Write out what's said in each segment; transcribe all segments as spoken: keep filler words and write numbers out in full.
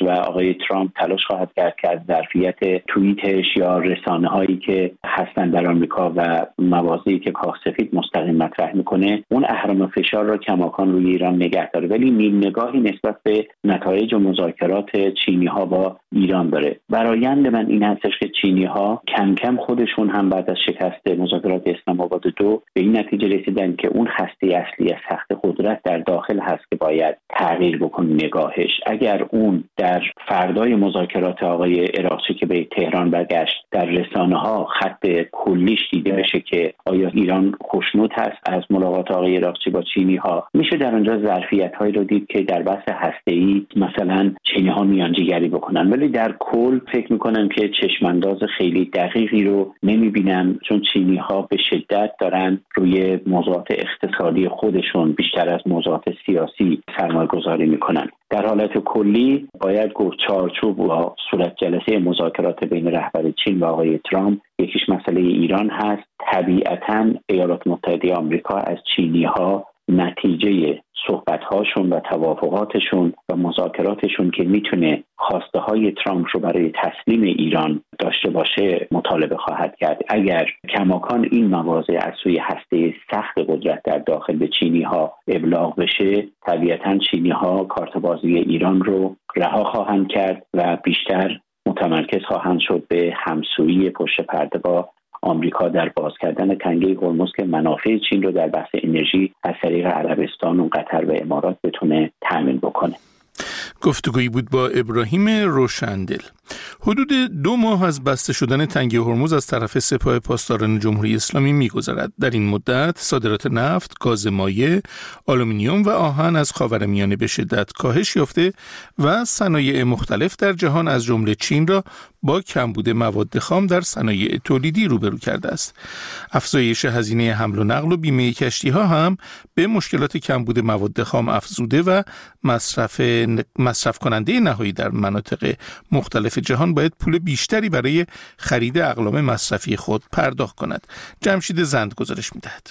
و آقای ترامپ تلاش خواهد کرد که از ظرفیت توییتش یا رسانه‌هایی که هستن در آمریکا و مواضعی که کاخ سفید مستقیم مطرح میکنه اون اهرم فشار را کماکان روی ایران نگه داره، ولی نیم نگاهی نسبت به نتایج مذاکرات چینی‌ها با ایران داره. برآیند من این هستش که چینی‌ها کم کم خودشون هم بعد از شکست مذاکرات اسلام آباد دو به این نتیجه رسیدن که اون هسته اصلی سخت قدرت در داخل هست که باید تغییر بکنه نگاهش. اگر اون در فردای مذاکرات آقای عراقچی که به تهران برگشت در رسانه‌ها خط کلیش دیده بشه که آیا ایران خوشنود هست از ملاقات آقای عراقچی با چینی‌ها، میشه در اونجا ظرفیت‌هایی رو دید که در بحث هسته‌ای مثلا چینی‌ها میانجیگری بکنن، ولی در کل فکر می‌کنم که چشم‌انداز خیلی دقیقی رو نمی‌بینم، چون چینی‌ها به شدت دارن روی موضوعات اقتصادی خودشون بیشتر از موضوعات سیاسی سرمایه‌گذاری می‌کنن. در حالت کلی باید گفت چارچوب و صورت جلسه مذاکرات بین رهبر چین و آقای ترامپ یکیش مسئله ایران هست. طبیعتاً ایالات متحده آمریکا از چینی‌ها نتیجه صحبت‌هاشون و توافقاتشون و مذاکراتشون که میتونه خواسته های ترامپ رو برای تسلیم ایران داشته باشه مطالبه خواهد کرد. اگر کماکان این مواضع از سوی هسته سخت قدرت در داخل به چینی‌ها ابلاغ بشه، طبیعتاً چینی‌ها کارت بازی ایران رو رها خواهند کرد و بیشتر متمرکز خواهند شد به همسویی پشت پرده با آمریکا در باز کردن تنگه هرمز که منافع چین رو در بحث انرژی از طریق عربستان و قطر و امارات بتونه تامین بکنه. گفتگویی بود با ابراهیم روشندل. حدود دو ماه از بسته شدن تنگه هرمز از طرف سپاه پاسداران جمهوری اسلامی می‌گذرد. در این مدت صادرات نفت، گاز مایع، آلومینیوم و آهن از خاورمیانه به شدت کاهش یافته و صنایع مختلف در جهان از جمله چین را با کمبود مواد خام در صنایع تولیدی روبرو کرده است. افزایش هزینه حمل و نقل و بیمه کشتی‌ها هم به مشکلات کمبود مواد خام افزوده و مصرف مصرف کننده نهایی در مناطق مختلف جهان باید پول بیشتری برای خرید اقلام مصرفی خود پرداخت کند. جمشید زند گزارش می‌دهد.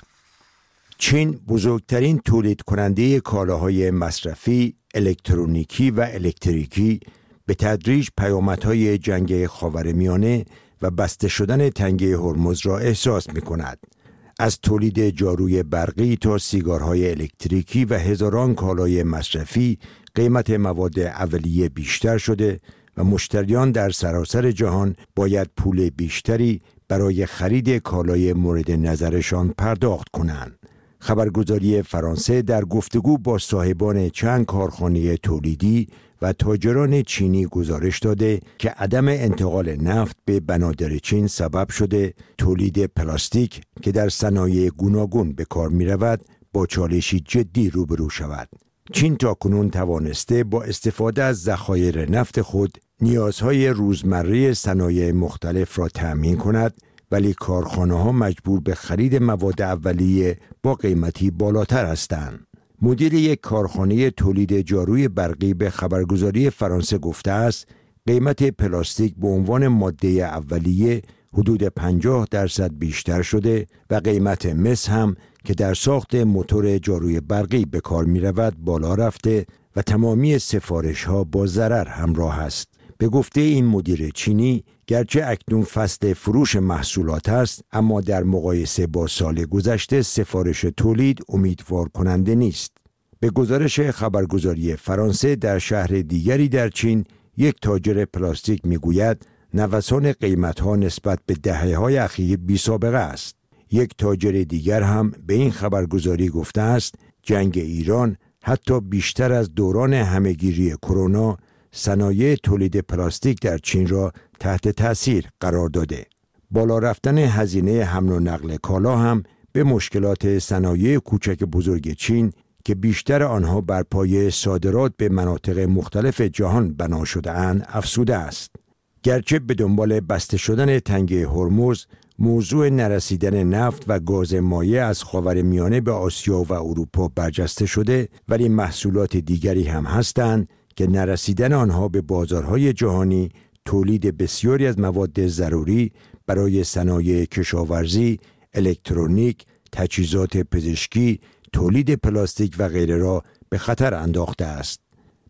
چین بزرگترین تولید کننده کالاهای مصرفی، الکترونیکی و الکتریکی به تدریج پیامدهای جنگ خاورمیانه و بسته شدن تنگه هرمز را احساس می‌کند. از تولید جاروی برقی تا سیگارهای الکتریکی و هزاران کالای مصرفی قیمت مواد اولیه بیشتر شده و مشتریان در سراسر جهان باید پول بیشتری برای خرید کالای مورد نظرشان پرداخت کنند. خبرگزاری فرانسه در گفتگو با صاحبان چند کارخانه تولیدی و تاجران چینی گزارش داده که عدم انتقال نفت به بنادر چین سبب شده تولید پلاستیک که در صنایع گوناگون به کار می رود با چالشی جدی روبرو شود. چین تاکنون توانسته با استفاده از ذخایر نفت خود نیازهای روزمره صنایع مختلف را تأمین کند، ولی کارخانه‌ها مجبور به خرید مواد اولیه با قیمتی بالاتر هستند. مدیر یک کارخانه تولید جاروی برقی به خبرگزاری فرانسه گفته است قیمت پلاستیک به عنوان ماده اولیه حدود پنجاه درصد بیشتر شده و قیمت مس هم که در ساخت موتور جاروی برقی به کار می رود بالا رفته و تمامی سفارش ها با ضرر همراه است. به گفته این مدیر چینی گرچه اکنون فصل فروش محصولات است، اما در مقایسه با سال گذشته سفارش تولید امیدوار کننده نیست. به گزارش خبرگزاری فرانسه در شهر دیگری در چین یک تاجر پلاستیک میگوید نوسان قیمت‌ها نسبت به دهه‌های اخیر بی‌سابقه است. یک تاجر دیگر هم به این خبرگزاری گفته است جنگ ایران حتی بیشتر از دوران همه‌گیری کرونا صنایع تولید پلاستیک در چین را تحت تأثیر قرار داده. بالا رفتن هزینه حمل و نقل کالا هم به مشکلات صنایع کوچک بزرگ چین که بیشتر آنها بر پایه صادرات به مناطق مختلف جهان بنا شده اند افزوده است. گرچه به دنبال بسته شدن تنگه هرمز موضوع نرسیدن نفت و گاز مایع از خاورمیانه به آسیا و اروپا برجسته شده، ولی محصولات دیگری هم هستند که نرسیدن آنها به بازارهای جهانی تولید بسیاری از مواد ضروری برای صنایع کشاورزی، الکترونیک، تجهیزات پزشکی، تولید پلاستیک و غیره را به خطر انداخته است.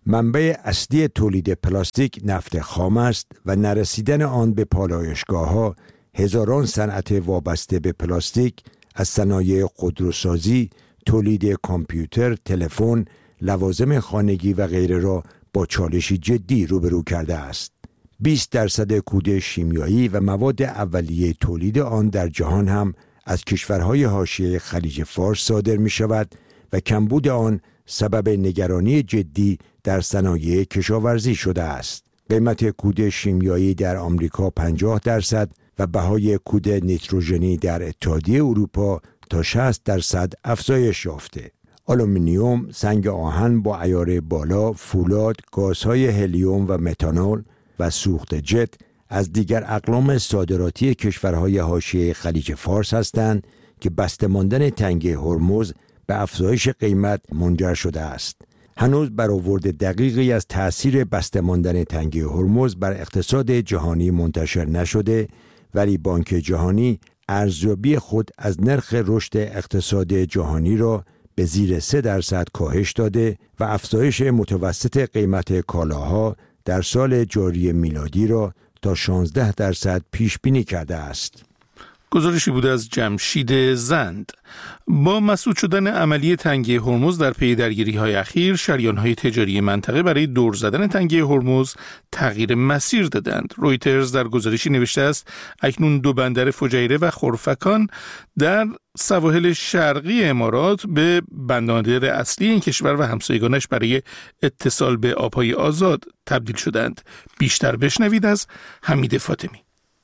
منبع اصلی تولید پلاستیک نفت خام است و نرسیدن آن به پالایشگاه‌ها هزاران صنعت وابسته به پلاستیک از صنایع خودروسازی، تولید کامپیوتر، تلفن، لوازم خانگی و غیره را با چالشی جدی روبرو کرده است. بیست درصد کود شیمیایی و مواد اولیه تولید آن در جهان هم از کشورهای حاشیه خلیج فارس صادر می شود و کمبود آن سبب نگرانی جدی در صنایع کشاورزی شده است. قیمت کود شیمیایی در آمریکا پنجاه درصد و بهای کود نیتروژنی در اتحادیه اروپا تا شصت درصد افزایش یافته. آلومینیوم، سنگ آهن با عیار بالا، فولاد، گازهای هلیوم و متانول و سوخت جت از دیگر اقلام صادراتی کشورهای حاشیه خلیج فارس هستند که بسته ماندن تنگه هرمز به افزایش قیمت منجر شده است. هنوز برآورد دقیقی از تأثیر بسته ماندن تنگه هرمز بر اقتصاد جهانی منتشر نشده، ولی بانک جهانی ارزیابی خود از نرخ رشد اقتصاد جهانی را به زیر سه درصد کاهش داده و افزایش متوسط قیمت کالاها در سال جاری میلادی را تا شانزده درصد پیش بینی کرده است. گزارشی بوده از جمشید زند. با مسدود شدن عملی تنگه هرمز در پی درگیری‌های اخیر، شریان‌های تجاری منطقه برای دور زدن تنگه هرمز تغییر مسیر دادند. رویترز در گزارشی نوشته است اکنون دو بندر فجیره و خرفکان در سواحل شرقی امارات به بندر اصلی این کشور و همسایگانش برای اتصال به آب‌های آزاد تبدیل شدند. بیشتر بشنوید از حمید فاطمی.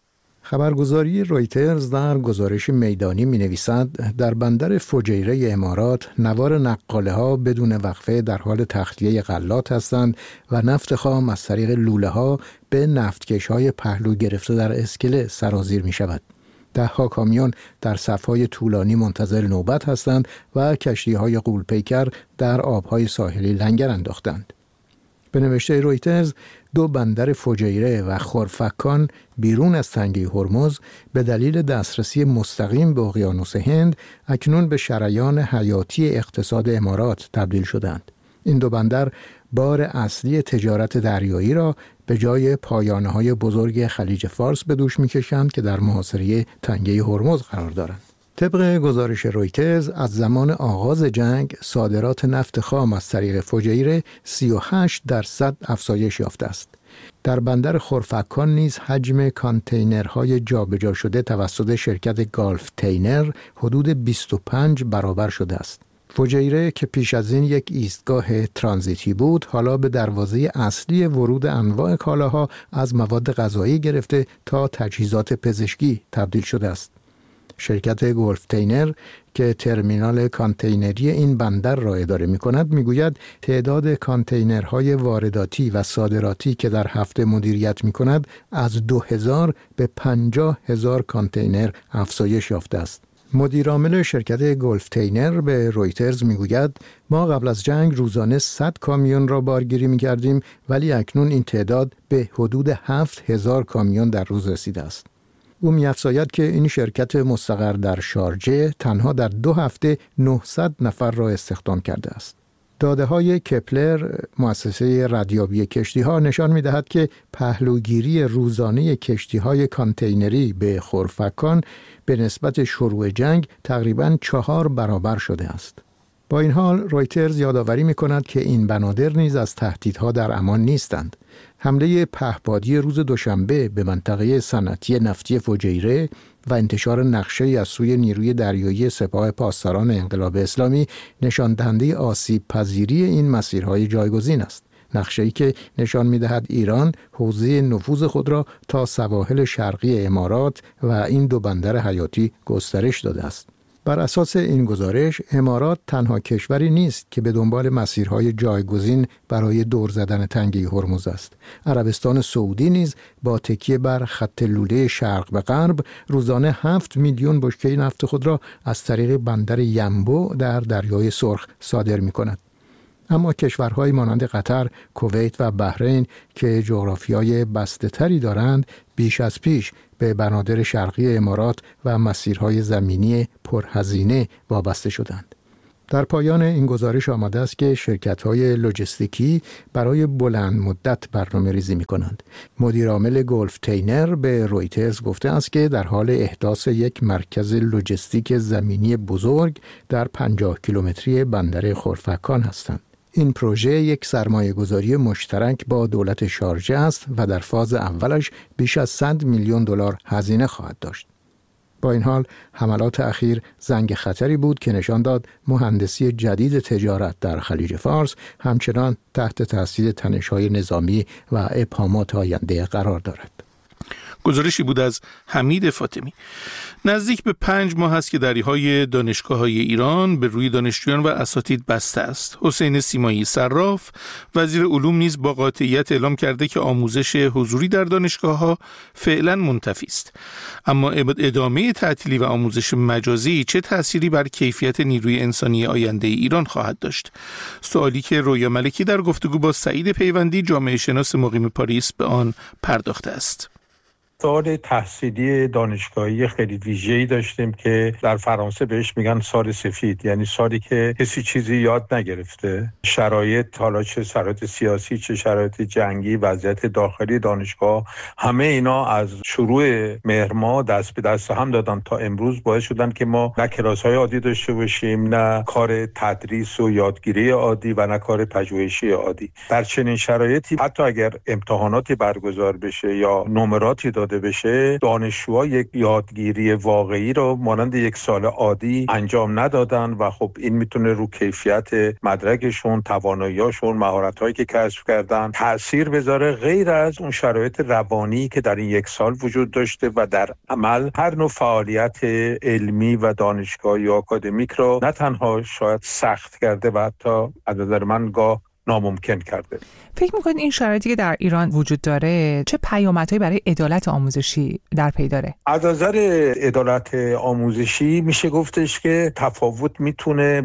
خبرگزاری رویترز در گزارش میدانی می نویسد در بندر فجیره امارات نوار نقاله ها بدون وقفه در حال تخلیه غلات هستند و نفت خام از طریق لوله ها به نفتکش های پهلو گرفته در اسکله سرازیر می شود. ده ها کامیون در صف‌های طولانی منتظر نوبت هستند و کشتی های غول‌پیکر در آبهای ساحلی لنگر انداختند. به نوشته رویترز، دو بندر فجیره و خرفکان بیرون از تنگه هرمز به دلیل دسترسی مستقیم به اقیانوس هند اکنون به شریان حیاتی اقتصاد امارات تبدیل شدند. این دو بندر بار اصلی تجارت دریایی را به جای پایانه‌های بزرگ خلیج فارس به دوش می‌کشند که در محاصره تنگه هرمز قرار دارند. طبق گزارش رویترز، از زمان آغاز جنگ صادرات نفت خام از طریق فجیره سی و هشت درصد افزایش یافته است. در بندر خرفکان نیز حجم کانتینرهای جابجا شده توسط شرکت گالف تینر حدود بیست و پنج برابر شده است. فجیره که پیش از این یک ایستگاه ترانزیتی بود، حالا به دروازه اصلی ورود انواع کالاها از مواد غذایی گرفته تا تجهیزات پزشکی تبدیل شده است. شرکت گالف تینر که ترمینال کانتینری این بندر را اداره می کند می گوید تعداد کانتینرهای وارداتی و صادراتی که در هفته مدیریت می کند از دو هزار به پنجاه هزار کانتینر افزایش یافته است. مدیرعامل شرکت گالف تینر به رویترز می گوید ما قبل از جنگ روزانه صد کامیون را بارگیری می کردیم، ولی اکنون این تعداد به حدود هفت هزار کامیون در روز رسیده است. او می‌افزاید که این شرکت مستقر در شارجه تنها در دو هفته نهصد نفر را استخدام کرده است. داده‌های کپلر، مؤسسه ردیابی کشتی‌ها، نشان می‌دهد که پهلوگیری روزانه کشتی‌های کانتینری به خرفکان به نسبت شروع جنگ تقریباً چهار برابر شده است. با این حال رویترز یادآوری می‌کند که این بنادر نیز از تهدیدها در امان نیستند. حمله پهپادی روز دوشنبه به منطقه صنعتی نفتی فجیره و انتشار نقشه‌ای از سوی نیروی دریایی سپاه پاسداران انقلاب اسلامی نشان دهنده آسیب پذیری این مسیرهای جایگزین است. نقشه‌ای که نشان می‌دهد ایران حوزه نفوذ خود را تا سواحل شرقی امارات و این دو بندر حیاتی گسترش داده است. بر اساس این گزارش، امارات تنها کشوری نیست که به دنبال مسیرهای جایگزین برای دور زدن تنگه هرمز است. عربستان سعودی نیز با تکیه بر خط لوله شرق به غرب روزانه هفت میلیون بشکه نفت خود را از طریق بندر ینبو در دریای سرخ صادر می کند. اما کشورهای مانند قطر، کویت و بحرین که جغرافیای بسته‌تری دارند، بیش از پیش به بنادر شرقی امارات و مسیرهای زمینی پرهزینه وابسته شدند. در پایان این گزارش آمده است که شرکت‌های لوجستیکی برای بلند مدت برنامه ریزی می‌کنند. مدیر عامل گلف تینر به رویترز گفته است که در حال احداث یک مرکز لوجستیک زمینی بزرگ در پنجاه کیلومتری بندر خرفکان هستند. این پروژه یک سرمایه‌گذاری مشترک با دولت شارجه است و در فاز اولش بیش از صد میلیون دلار هزینه خواهد داشت. با این حال حملات اخیر زنگ خطری بود که نشان داد مهندسی جدید تجارت در خلیج فارس همچنان تحت تاثیر تنش‌های نظامی و ابهامات آینده قرار دارد. گزارشی بود از حمید فاطمی. نزدیک به پنج ماه است که دریهای دانشگاه‌های ایران به روی دانشجویان و اساتید بسته است. حسین سیمایی صراف وزیر علوم نیز با قاطعیت اعلام کرده که آموزش حضوری در دانشگاه‌ها فعلا منتفی است. اما ادامه تعطیلی و آموزش مجازی چه تأثیری بر کیفیت نیروی انسانی آینده ایران خواهد داشت؟ سوالی که رویا ملکی در گفتگو با سعید پیوندی جامعه شناس مقیم پاریس به آن پرداخته است. سال تحصیلی دانشگاهی خیلی ویژه‌ای داشتیم که در فرانسه بهش میگن سال سفید، یعنی سالی که کسی چیزی یاد نگرفته. شرایط، حالا چه شرایط سیاسی چه شرایط جنگی، وضعیت داخلی دانشگاه، همه اینا از شروع مهر ماه دست به دست هم دادن تا امروز باعث شدن که ما نه کلاس‌های عادی داشته باشیم، نه کار تدریس و یادگیری عادی و نه کار پژوهشی عادی. در چنین شرایطی حتی اگر امتحاناتی برگزار بشه یا نمراتی داده بشه، دانشجوها یک یادگیری واقعی رو مانند یک سال عادی انجام ندادن و خب این میتونه رو کیفیت مدرکشون، توانایی‌هاشون، مهارت‌هایی که کسب کردن تأثیر بذاره، غیر از اون شرایط روانی که در این یک سال وجود داشته و در عمل هر نوع فعالیت علمی و دانشگاهی یا آکادمیک رو نه تنها شاید سخت کرده و حتی از نظر من گاه ناممکن کرده. فکر می‌کنید این شرایطی که در ایران وجود داره چه پیامدهایی برای عدالت آموزشی در پی داره؟ از نظر عدالت آموزشی میشه گفتش که تفاوت میتونه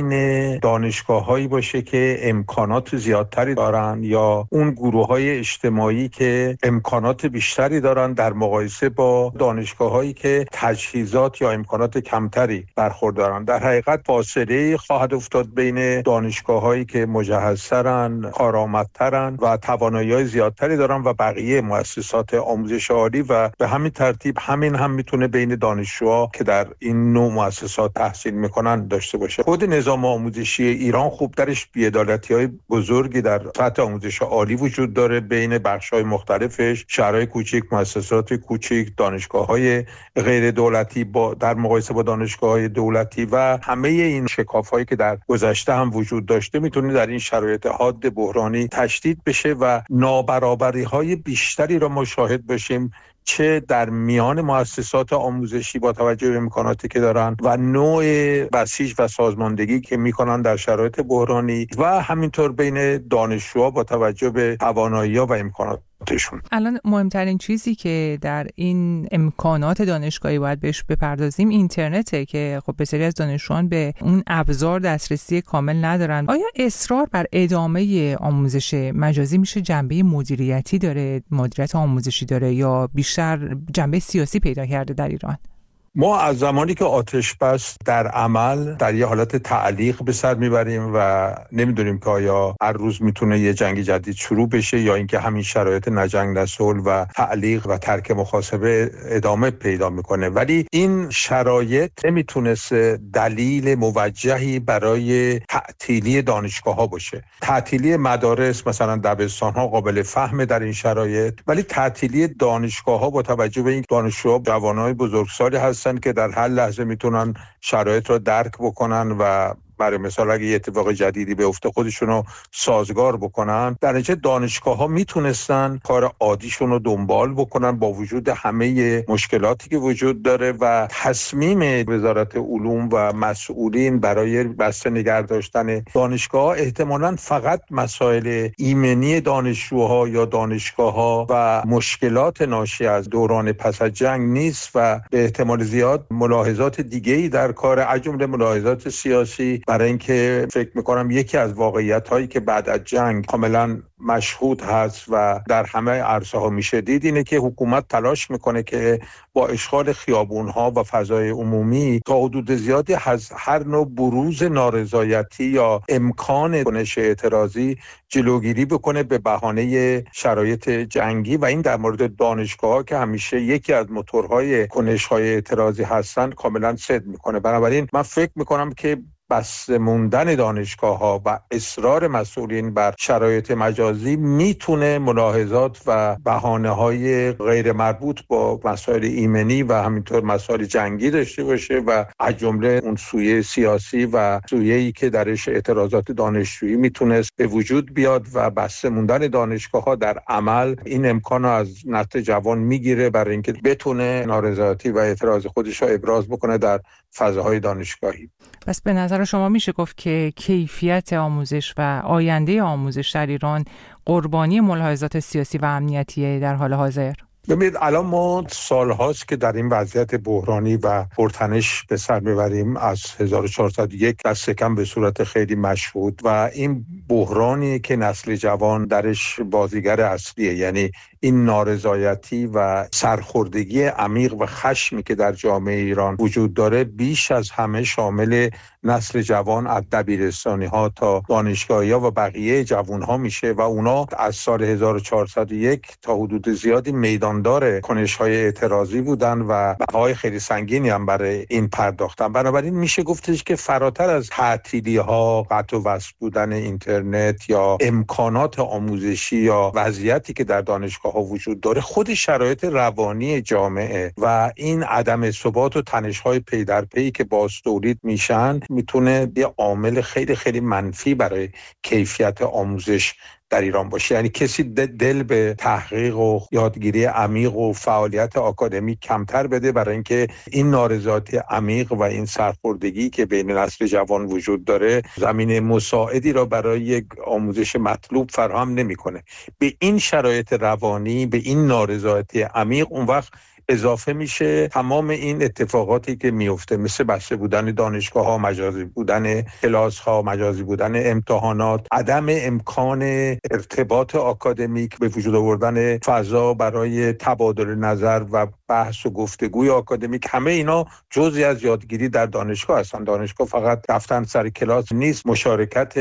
بین دانشگاه‌هایی باشه که امکانات زیادتری دارن یا اون گروه‌های اجتماعی که امکانات بیشتری دارن در مقایسه با دانشگاه‌هایی که تجهیزات یا امکانات کمتری برخوردارن. در حقیقت فاصله خواهد افتاد بین دانشگاه‌هایی که مجهزترن، کارآمدترن و توانایی‌های زیادتری دارن و بقیه مؤسسات آموزش عالی و به همین ترتیب همین هم میتونه بین دانشجوها که در این نوع مؤسسات تحصیل میکنن داشته باشه. خود نظام آموزشی ایران خوب درش بی‌عدالتی‌های بزرگی در سطح آموزش عالی وجود داره بین بخش‌های مختلفش، شهرهای کوچیک، مؤسسات کوچیک، دانشگاه‌های غیر دولتی با در مقایسه با دانشگاه‌های دولتی و همه این شکاف‌هایی که در گذشته هم وجود داشته میتونه در این شرایط حاد بحرانی تشدید بشه و نابرابری‌های بیشتری را مشاهد باشیم، چه در میان مؤسسات آموزشی با توجه به امکاناتی که دارن و نوع بسیج و سازماندگی که میکنن در شرایط بحرانی و همینطور بین دانشجوها با توجه به توانایی‌ها و امکانات. الان مهمترین چیزی که در این امکانات دانشگاهی باید بهش بپردازیم اینترنته که خب بسیاری از دانشجویان به اون ابزار دسترسی کامل ندارن. آیا اصرار بر ادامه آموزش مجازی میشه جنبه مدیریتی داره، مدیریت آموزشی داره یا بیشتر جنبه سیاسی پیدا کرده در ایران؟ ما از زمانی که آتش بس در عمل در یه حالت تعلیق به سر میبریم و نمیدونیم که آیا هر روز میتونه یه جنگ جدید شروع بشه یا اینکه همین شرایط نجنگ نصلح و تعلیق و ترک محاسبه ادامه پیدا میکنه، ولی این شرایط نمیتونست دلیل موجهی برای تعطیلی دانشگاه ها باشه. تعطیلی مدارس مثلا دبستان ها قابل فهمه در این شرایط، ولی تعطیلی دانشگاه ها با توجه به این دانشجوها جوانای بزرگسالی هستن که در هر لحظه میتونن شرایط رو درک بکنن و برای مثال اگه یه اتفاق جدیدی بیفته خودشون رو سازگار بکنن. در نتیجه دانشگاه‌ها میتونستن کار عادیشون رو دنبال بکنن با وجود همه مشکلاتی که وجود داره و تصمیم وزارت علوم و مسئولین برای بسته نگه داشتن دانشگاه‌ها احتمالاً فقط مسائل ایمنی دانشجوها یا دانشگاه‌ها و مشکلات ناشی از دوران پس از جنگ نیست و به احتمال زیاد ملاحظات دیگه‌ای در کار، از جمله ملاحظات سیاسی برای اینکه فکر میکنم یکی از واقعیت هایی که بعد از جنگ کاملا مشهود هست و در همه عرصه ها میشه دید اینه که حکومت تلاش میکنه که با اشغال خیابون ها و فضای عمومی تا حدود زیادی از هر نوع بروز نارضایتی یا امکان کنش اعتراضی جلوگیری بکنه به بهانه شرایط جنگی و این در مورد دانشگاه ها که همیشه یکی از موتورهای کنش های اعتراضی هستن کاملا صدق میکنه. بنابراین من فکر میکنم که بسته موندن دانشگاه‌ها و اصرار مسئولین بر شرایط مجازی میتونه ملاحظات و بهانه‌های غیر مربوط با مسائل ایمنی و همینطور مسائل جنگی داشته باشه و از جمله اون سویه سیاسی و سویه‌ای که درش اعتراضات دانشجویی میتونست به وجود بیاد و بسته موندن دانشگاه‌ها در عمل این امکان رو از نسل جوان میگیره برای اینکه بتونه نارضایتی و اعتراض خودش رو ابراز بکنه در فضاهای دانشگاهی. پس به نظر شما میشه گفت که کیفیت آموزش و آینده آموزش در ایران قربانی ملاحظات سیاسی و امنیتی در حال حاضر؟ ببینید الان ما سالهاست که در این وضعیت بحرانی و پرتنش به سر میبریم از هزار و چهارصد و یک دست کم به صورت خیلی مشهود و این بحرانی که نسل جوان درش بازیگر اصلیه، یعنی این نارضایتی و سرخوردگی عمیق و خشمی که در جامعه ایران وجود داره بیش از همه شامل نسل جوان از دبیرستانی ها تا دانشگاهی ها و بقیه جوان ها میشه و اونا از سال هزار و چهارصد و یک تا حدود زیادی میداندار کنش های اعتراضی بودن و بهای خیلی سنگینی هم برای این پرداختن. بنابراین میشه گفتش که فراتر از تعطیلی ها، قطع و وصل بودن اینترنت یا امکانات آموزشی یا وضعیتی که در دانشگاه ها وجود داره، خود شرایط روانی جامعه و این عدم ثبات و تنش‌های پی در پی که باعث تولید میشن میتونه یه عامل خیلی خیلی منفی برای کیفیت آموزش در ایران باشه. یعنی کسی دل به تحقیق و یادگیری عمیق و فعالیت آکادمیک کمتر بده برای اینکه این نارضایتی عمیق و این سرخوردگی که بین نسل جوان وجود داره زمینه مساعدی را برای یک آموزش مطلوب فراهم نمیکنه. به این شرایط روانی، به این نارضایتی عمیق اون وقت اضافه میشه تمام این اتفاقاتی که میفته، مثل بسته بودن دانشگاه ها، مجازی بودن کلاس ها، مجازی بودن امتحانات، عدم امکان ارتباط آکادمیک، به وجود آوردن فضا برای تبادل نظر و بحث و گفتگوی آکادمیک. همه اینا جزئی از یادگیری در دانشگاه هستن. دانشگاه فقط رفتن سر کلاس نیست، مشارکت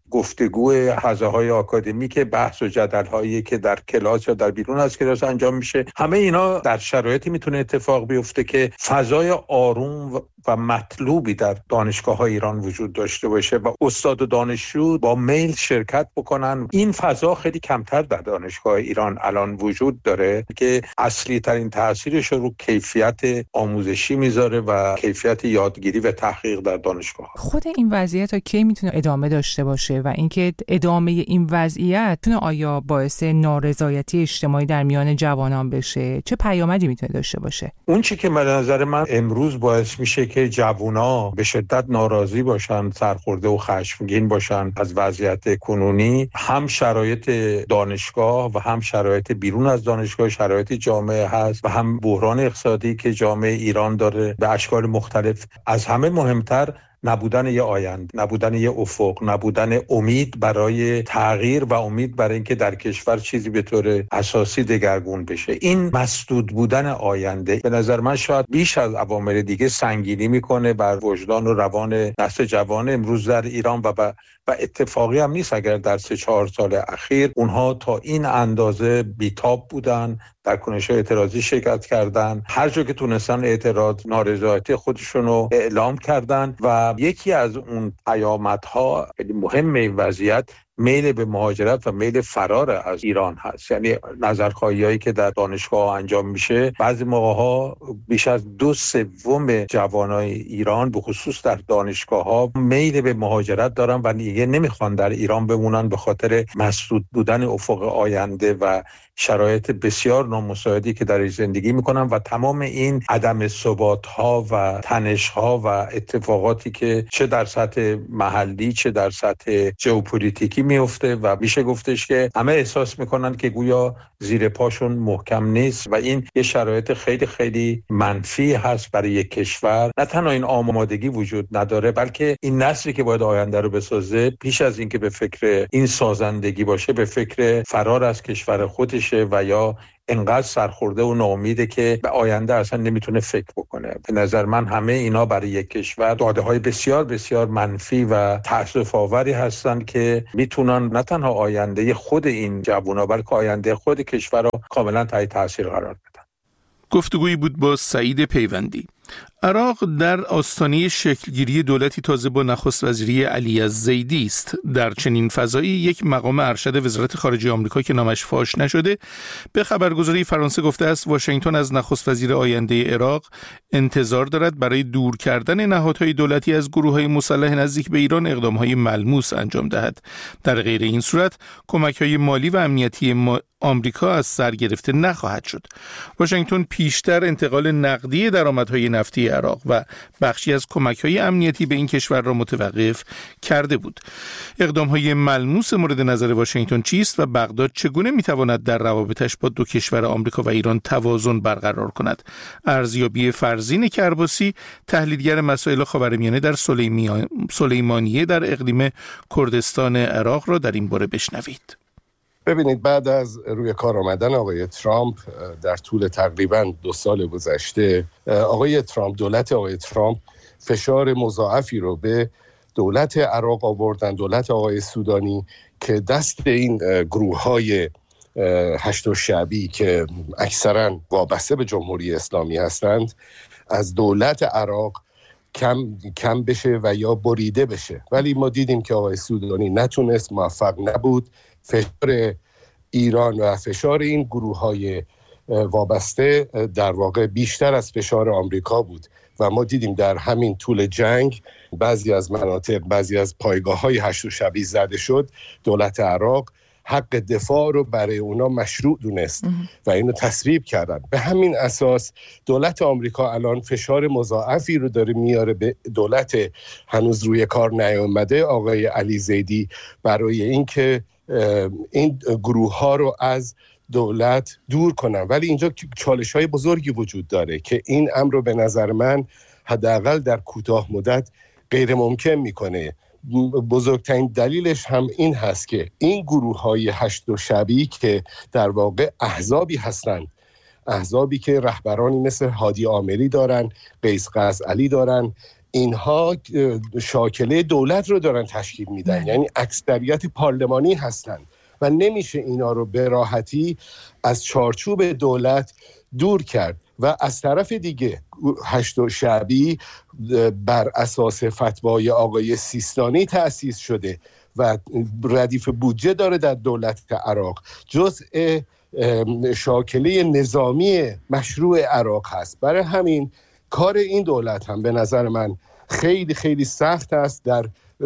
گفتگو حوزه‌های آکادمیک، بحث و جدل‌هایی که در کلاس یا در بیرون از کلاس انجام میشه، همه اینا در شرایطی میتونه اتفاق بیفته که فضای آروم و مطلوبی در دانشگاه‌های ایران وجود داشته باشه و استاد و دانشجو با میل شرکت بکنن. این فضا خیلی کمتر در دانشگاه ایران الان وجود داره که اصلی ترین تاثیرش رو کیفیت آموزشی میذاره و کیفیت یادگیری و تحقیق در دانشگاه. خود این وضعیت تا کی میتونه ادامه داشته باشه و اینکه ادامه این وضعیت تونه آیا باعث نارضایتی اجتماعی در میان جوانان بشه؟ چه پیامدی میتونه داشته باشه؟ اون چیزی که به نظر من امروز باعث میشه که جوونا به شدت ناراضی باشن، سرخورده و خشمگین باشن از وضعیت کنونی، هم شرایط دانشگاه و هم شرایط بیرون از دانشگاه، شرایط جامعه هست و هم بحران اقتصادی که جامعه ایران داره به اشکال مختلف. از همه مهمتر نبودن یه آینده، نبودن یه افق، نبودن امید برای تغییر و امید برای اینکه در کشور چیزی به طور اساسی دگرگون بشه. این مسدود بودن آینده به نظر من شاید بیش از عوامل دیگه سنگینی میکنه بر وجدان و روان نسل جوان امروز در ایران و با و اتفاقی هم نیست اگر در سه چهار سال اخیر اونها تا این اندازه بیتاب بودن، در کنش‌های اعتراضی شرکت کردن، هر جا که تونستن اعتراض نارضایتی خودشون رو اعلام کردن و یکی از اون پیامدها خیلی مهمه این وضعیت میل به مهاجرت و میل فرار از ایران هست. یعنی نظرخواهی‌هایی که در دانشگاه انجام میشه، بعضی موقع‌ها بیش از دو سوم جوانای ایران به خصوص در دانشگاه‌ها میل به مهاجرت دارن و دیگه نمیخوان در ایران بمونن به خاطر مسدود بودن افق آینده و شرایط بسیار نامساعدی که در زندگی میکنن و تمام این عدم ثبات‌ها و تنش‌ها و اتفاقاتی که چه در سطح محلی چه در سطح ژئوپلیتیکی میفته و میشه گفتش که همه احساس میکنن که گویا زیر پاشون محکم نیست و این یه شرایط خیلی خیلی منفی هست برای یک کشور. نه تنها این آمادگی وجود نداره، بلکه این نسلی که باید آینده رو بسازه پیش از اینکه به فکر این سازندگی باشه به فکر فرار از کشور خودشه و یا انقدر سرخورده و ناامیده که به آینده اصلا نمیتونه فکر بکنه. به نظر من همه اینا برای یک کشور داده های بسیار بسیار منفی و تأسف آوری هستن که میتونن نه تنها آینده خود این جوونا بلکه آینده خود کشور رو کاملا تحت تاثیر قرار بدن. گفتگویی بود با سعید پیوندی. عراق در آستانه شکلگیری دولتی تازه با نخست وزیری علی الزیدی است. در چنین فضایی یک مقام ارشد وزارت خارجه آمریکا که نامش فاش نشده به خبرگزاری فرانسه گفته است واشنگتن از نخست وزیر آینده عراق انتظار دارد برای دور کردن نهادهای دولتی از گروه‌های مسلح نزدیک به ایران اقدام‌های ملموس انجام دهد. در غیر این صورت کمک‌های مالی و امنیتی ما آمریکا از سر گرفته نخواهد شد. واشنگتن پیشتر انتقال نقدی درآمدهای نفتی عراق و بخشی از کمک‌های امنیتی به این کشور را متوقف کرده بود. اقدام‌های ملموس مورد نظر واشنگتن چیست و بغداد چگونه می‌تواند در روابطش با دو کشور آمریکا و ایران توازن برقرار کند؟ ارزیابی فرزین کرباسی، تحلیلگر مسائل خاورمیانه در سلیمانیه در اقلیم کردستان عراق را در این باره بشنوید. ببینید، بعد از روی کار آمدن آقای ترامپ در طول تقریباً دو سال گذشته، آقای ترامپ دولت آقای ترامپ فشار مضاعفی رو به دولت عراق آوردن، دولت آقای سودانی، که دست این گروه‌های هشت شعبی که اکثراً وابسته به جمهوری اسلامی هستند از دولت عراق کم کم بشه و یا بریده بشه. ولی ما دیدیم که آقای سودانی نتونست، موفق نبود. فشار ایران و فشار این گروه‌های وابسته در واقع بیشتر از فشار آمریکا بود و ما دیدیم در همین طول جنگ بعضی از مناطق، بعضی از پایگاه‌های هشت شبی زده شد. دولت عراق حق دفاع رو برای اونا مشروع دونست و اینو تصویب کردن. به همین اساس دولت آمریکا الان فشار مضاعفی رو داره میاره به دولت هنوز روی کار نیامده آقای علی زیدی برای اینکه این گروه ها رو از دولت دور کنن. ولی اینجا چالش های بزرگی وجود داره که این امر رو به نظر من حداقل در کوتاه مدت غیر ممکن میکنه. بزرگترین دلیلش هم این هست که این گروه های هشت و شبی که در واقع احزابی هستند، احزابی که رهبرانی مثل هادی آمری دارن، قیس قزعلی دارن، اینها شاکله دولت رو دارن تشکیل میدن، یعنی اکثریت پارلمانی هستن و نمیشه اینا رو به راحتی از چارچوب دولت دور کرد. و از طرف دیگه هشت و شعبی بر اساس فتوای آقای سیستانی تأسیس شده و ردیف بودجه داره در دولت عراق، جزء شاکله نظامی مشروع عراق هست. برای همین کار این دولت هم به نظر من خیلی خیلی سخت است در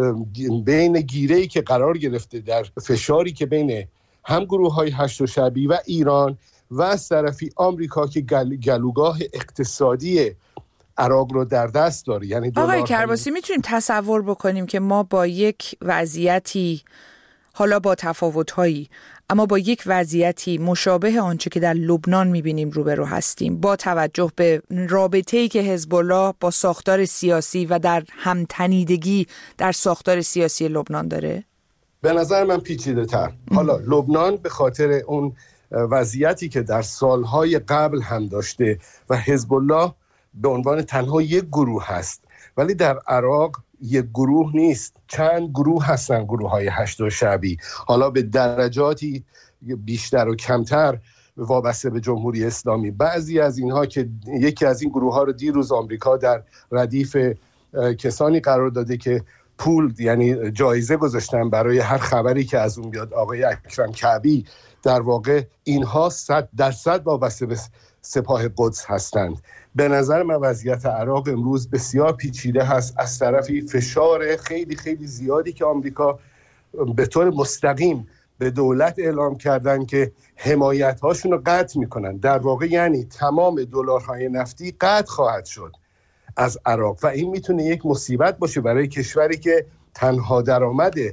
بین گیره‌ای که قرار گرفته، در فشاری که بین هم گروه‌های هشت و شعبی و ایران و از طرفی آمریکا که گل، گلوگاه اقتصادی عراق رو در دست داره. یعنی آقای کرباسی، میتونیم تصور بکنیم که ما با یک وضعیتی، حالا با تفاوت‌هایی، اما با یک وضعیتی مشابه آنچه که در لبنان می‌بینیم روبرو هستیم، با توجه به رابطه‌ای که حزب الله با ساختار سیاسی و در همتنیدگی در ساختار سیاسی لبنان داره؟ به نظر من پیچیده‌تر. حالا لبنان به خاطر اون وضعیتی که در سالهای قبل هم داشته و حزب الله به عنوان تنها یک گروه هست، ولی در عراق یک گروه نیست، چند گروه هستن، گروه های هشت و شعبی، حالا به درجاتی بیشتر و کمتر وابسته به جمهوری اسلامی. بعضی از اینها که یکی از این گروه ها رو دیروز آمریکا در ردیف کسانی قرار داده که پول، یعنی جایزه گذاشتن برای هر خبری که از اون بیاد. آقای اکرم کعبی، در واقع اینها صد درصد وابسته به سپاه قدس هستند. به نظر من وضعیت عراق امروز بسیار پیچیده هست. از طرفی فشار خیلی خیلی زیادی که آمریکا به طور مستقیم به دولت اعلام کردن که حمایت هاشون رو قطع میکنن، در واقع یعنی تمام دلارهای نفتی قطع خواهد شد از عراق و این میتونه یک مصیبت باشه برای کشوری که تنها درآمد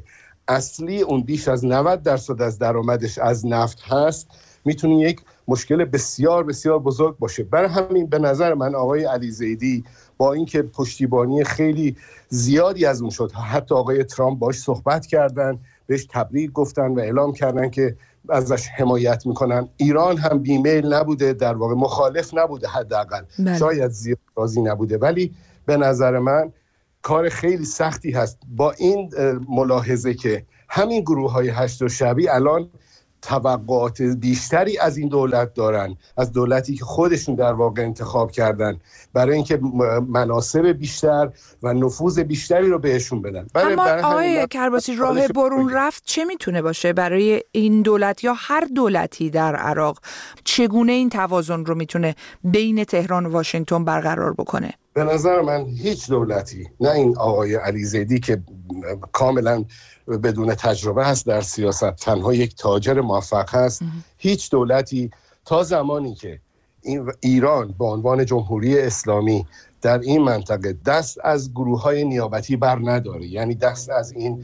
اصلی اون بیش از نود درصد از درآمدش از نفت هست، میتونه یک مشکل بسیار بسیار بزرگ باشه. برای همین به نظر من آقای علی زیدی با اینکه پشتیبانی خیلی زیادی از اون شد، حتی آقای ترامپ باش صحبت کردن، بهش تبریک گفتن و اعلام کردن که ازش حمایت میکنن. ایران هم بیمیل نبوده، در واقع مخالف نبوده، حداقل شاید زیاد راضی نبوده، ولی به نظر من کار خیلی سختی هست با این ملاحظه که همین گروه های هشت و شبی الان توقعات بیشتری از این دولت دارن، از دولتی که خودشون در واقع انتخاب کردن، برای اینکه مناصب بیشتر و نفوذ بیشتری رو بهشون بدن. برای اما برای آقای کرباسی راه برون رفت چه میتونه باشه برای این دولت یا هر دولتی در عراق؟ چگونه این توازن رو میتونه بین تهران و واشنگتن برقرار بکنه؟ به نظر من هیچ دولتی، نه این آقای علی زیدی که کاملا بدون تجربه هست در سیاست، تنها یک تاجر موفق هست، هیچ دولتی تا زمانی که این ایران به عنوان جمهوری اسلامی در این منطقه دست از گروه‌های نیابتی بر نداره، یعنی دست از این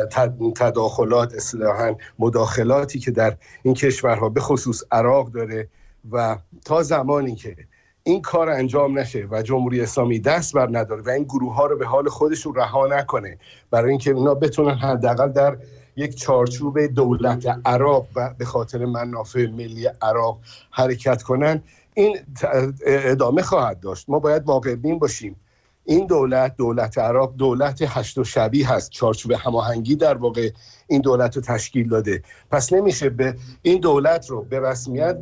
تداخلات، اصطلاحاً مداخلاتی که در این کشورها به خصوص عراق داره، و تا زمانی که این کار انجام نشه و جمهوری اسلامی دست بر نداره و این گروه ها رو به حال خودشون رها نکنه برای اینکه اونا بتونن حداقل در یک چارچوب دولت عراق و به خاطر منافع ملی عراق حرکت کنن، این ادامه خواهد داشت. ما باید واقع بین باشیم. این دولت، دولت عراق، دولت هشت و شبی هست، چارچوب هماهنگی در واقع این دولت رو تشکیل داده. پس نمیشه به این دولت رو به رسمیت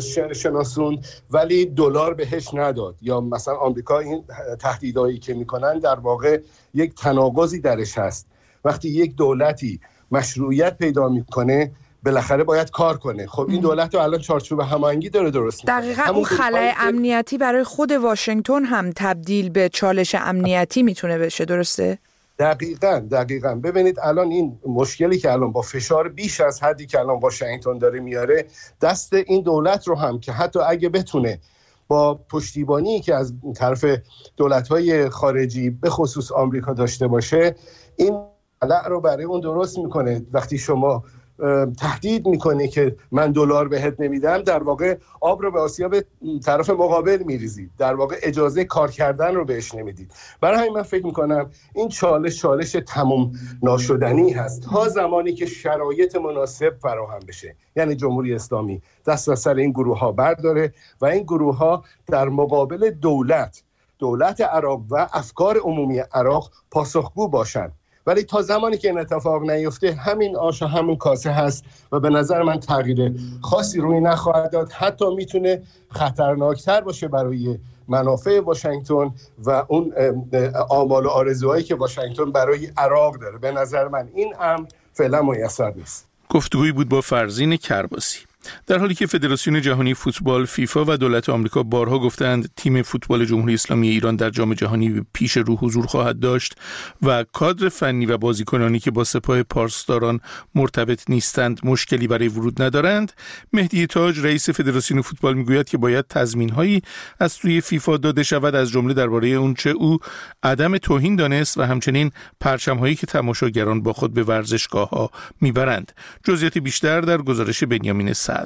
شناسون ولی دلار بهش نداد، یا مثلا آمریکا این تهدیدایی که میکنن در واقع یک تناقضی درش هست. وقتی یک دولتی مشروعیت پیدا میکنه بالاخره باید کار کنه. خب این دولت رو الان چارچوب هماهنگی داره درست میکنه. دقیقاً اون خلأ امنیتی برای خود واشنگتن هم تبدیل به چالش امنیتی میتونه بشه، درسته؟ دقیقاً دقیقاً ببینید الان این مشکلی که الان با فشار بیش از حدی که الان واشنگتن داره میاره، دست این دولت رو هم که حتی اگه بتونه با پشتیبانی که از طرف دولت‌های خارجی به خصوص آمریکا داشته باشه، این خلأ رو برای اون درست میکنه. وقتی شما تهدید میکنه که من دلار بهت نمیدم، در واقع آب رو به آسیا به طرف مقابل میریزید، در واقع اجازه کار کردن رو بهش نمیدید. برای همین من فکر میکنم این چالش چالش تمام ناشدنی هست تا زمانی که شرایط مناسب فراهم بشه، یعنی جمهوری اسلامی دست از سر این گروه ها برداره و این گروه ها در مقابل دولت دولت عراق و افکار عمومی عراق پاسخگو باشند. ولی تا زمانی که این اتفاق نیفته همین آش و همون کاسه هست و به نظر من تغییر خاصی روی نخواهد داد. حتی میتونه خطرناکتر باشه برای منافع واشنگتن و اون آمال و آرزوهایی که واشنگتن برای عراق داره. به نظر من این امر فعلا میسر نیست. گفتگویی بود با فرزین کرباسی. در حالی که فدراسیون جهانی فوتبال فیفا و دولت آمریکا بارها گفتند تیم فوتبال جمهوری اسلامی ایران در جام جهانی پیش رو حضور خواهد داشت و کادر فنی و بازیکنانی که با سپاه پاسداران مرتبط نیستند مشکلی برای ورود ندارند، مهدی تاج رئیس فدراسیون فوتبال میگوید که باید تضمین‌هایی از سوی فیفا داده شود، از جمله درباره اونچه او عدم توهین دانست و همچنین پرچم‌هایی که تماشاگران با خود به ورزشگاه‌ها میبرند. جزئیات بیشتر در گزارش بنیامین صدر.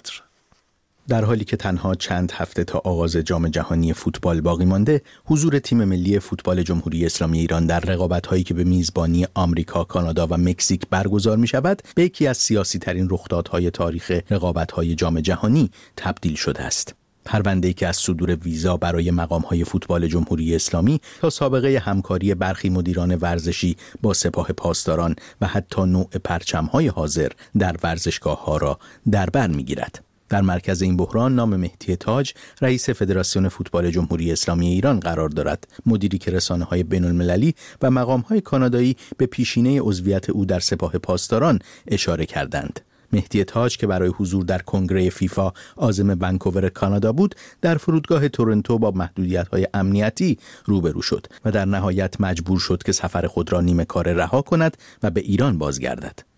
در حالی که تنها چند هفته تا آغاز جام جهانی فوتبال باقی مانده، حضور تیم ملی فوتبال جمهوری اسلامی ایران در رقابت‌هایی که به میزبانی آمریکا، کانادا و مکزیک برگزار می‌شود، به یکی از سیاسی‌ترین رخدادهای تاریخ رقابت‌های جام جهانی تبدیل شده است. پرونده‌ای که از صدور ویزا برای مقام‌های فوتبال جمهوری اسلامی تا سابقه همکاری برخی مدیران ورزشی با سپاه پاسداران و حتی نوع پرچم‌های حاضر در ورزشگاه‌ها را در بر می‌گیرد. در مرکز این بحران نام مهدی تاج، رئیس فدراسیون فوتبال جمهوری اسلامی ایران قرار دارد، مدیری که رسانه‌های بین‌المللی و مقام‌های کانادایی به پیشینه عضویت او در سپاه پاسداران اشاره کردند. مهدی تاج که برای حضور در کنگره فیفا عازم ونکوور کانادا بود، در فرودگاه تورنتو با محدودیت‌های امنیتی روبرو شد و در نهایت مجبور شد که سفر خود را نیمه کاره رها کند و به ایران بازگردد.